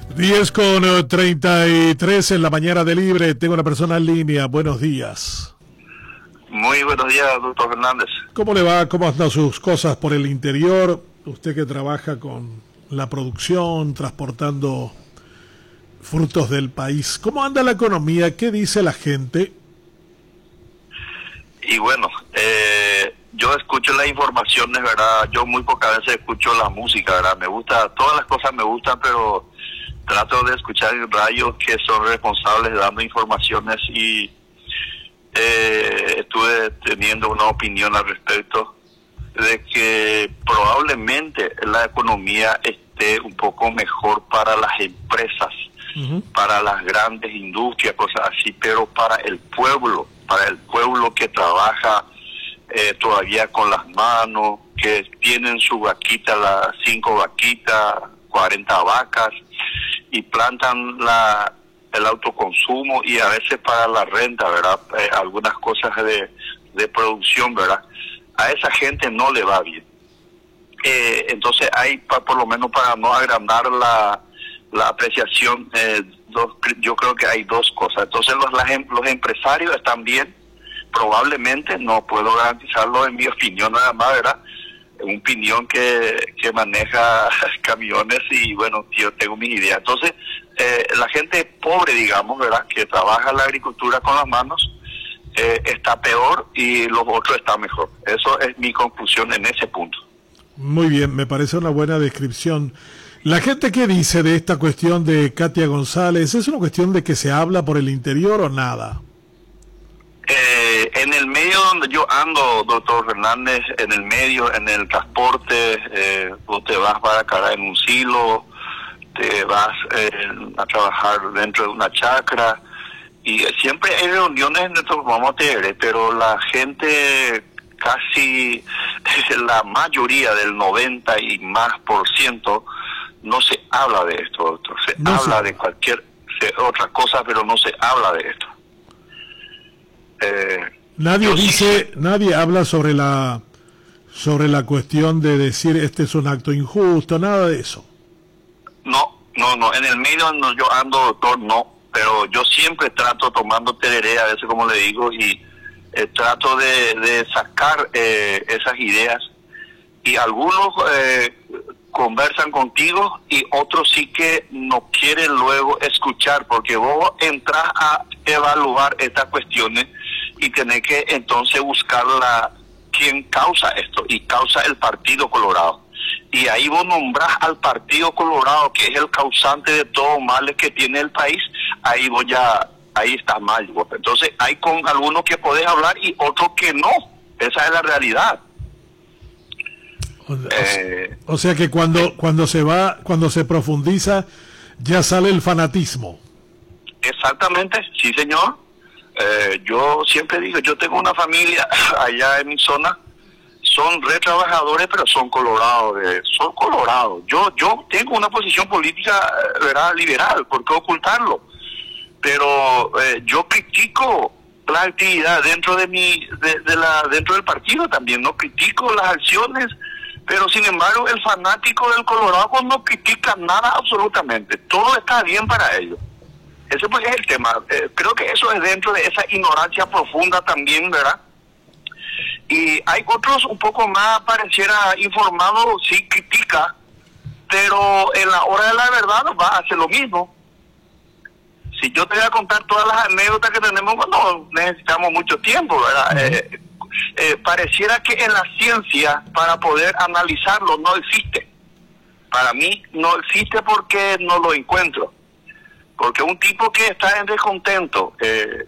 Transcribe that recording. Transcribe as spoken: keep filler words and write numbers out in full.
diez con eh, treinta y tres en la mañana de Libre. Tengo una persona en línea. Buenos días. Muy buenos días, doctor Fernández. ¿Cómo le va? ¿Cómo andan sus cosas por el interior? Usted que trabaja con la producción, transportando frutos del país. ¿Cómo anda la economía? ¿Qué dice la gente? Y bueno, eh, yo escucho las informaciones, ¿verdad? Yo muy pocas veces escucho la música, ¿verdad? Me gusta, todas las cosas me gustan, pero trato de escuchar en radios que son responsables dando informaciones y eh, estuve teniendo una opinión al respecto de que probablemente la economía esté un poco mejor para las empresas, uh-huh. para las grandes industrias, cosas así, pero para el pueblo, para el pueblo que trabaja eh, todavía con las manos, que tienen su vaquita, las cinco vaquitas, cuarenta vacas, y plantan la el autoconsumo y a veces para la renta, ¿verdad? Eh, algunas cosas de, de producción, ¿verdad? A esa gente no le va bien. Eh, entonces hay, pa, por lo menos para no agrandar la, la apreciación, eh, dos, yo creo que hay dos cosas. Entonces los, la, los empresarios están bien, probablemente, no puedo garantizarlo en mi opinión nada más, ¿verdad? Un opinión que, que maneja camiones y bueno, yo tengo mis ideas. Entonces, eh, la gente pobre, digamos, ¿verdad? Que trabaja la agricultura con las manos, eh, está peor y los otros están mejor. Eso es mi conclusión en ese punto. Muy bien, me parece una buena descripción. ¿La gente qué dice de esta cuestión de Katia González? ¿Es una cuestión de que se habla por el interior o nada? Eh, en el medio donde yo ando, doctor Fernández, en el medio, en el transporte, eh, vos te vas para acá en un silo, te vas eh, a trabajar dentro de una chacra, y siempre hay reuniones en estos vamos a tener, pero la gente, casi la mayoría del noventa y más por ciento, no se habla de esto, doctor. Se no habla sé. de cualquier de otra cosa, pero no se habla de esto. Eh, nadie dice, sí, nadie habla sobre la sobre la cuestión de decir este es un acto injusto, nada de eso. No, no, no, en el medio donde yo ando, doctor, no, pero yo siempre trato tomando tereré, a veces como le digo, y eh, trato de, de sacar eh, esas ideas, y algunos eh, conversan contigo y otros sí que no quieren luego escuchar, porque vos entras a evaluar estas cuestiones y tenés que entonces buscar la, quién causa esto, y causa el Partido Colorado. Y ahí vos nombrás al Partido Colorado, que es el causante de todos los males que tiene el país, ahí vos ya, ahí está mal. Vos. Entonces hay con algunos que podés hablar y otros que no, esa es la realidad. O, eh, o sea que cuando, cuando se va, cuando se profundiza, ya sale el fanatismo. Exactamente, sí señor. Eh, yo siempre digo, yo tengo una familia allá en mi zona, son re trabajadores, pero son colorados, eh, son colorados. Yo yo tengo una posición política, ¿verdad?, liberal, ¿por qué ocultarlo? Pero eh, yo critico la actividad dentro de mi, de, de la, dentro del partido también, no critico las acciones, pero sin embargo el fanático del Colorado no critica nada absolutamente, todo está bien para ellos. Ese pues es el tema. Eh, creo que eso es dentro de esa ignorancia profunda también, ¿verdad? Y hay otros un poco más, pareciera informados, sí critica, pero en la hora de la verdad va a hacer lo mismo. Si yo te voy a contar todas las anécdotas que tenemos, bueno, necesitamos mucho tiempo, ¿verdad? Uh-huh. eh, eh, pareciera que en la ciencia, para poder analizarlo, no existe. Para mí no existe porque no lo encuentro. Porque un tipo que está en descontento, eh,